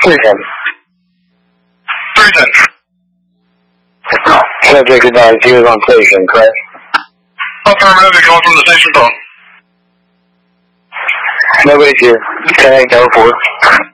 Susan. Susan. Subject advised he was on station, correct? Affirmative, calling from the station phone. Nobody's here. 10-8 to 04.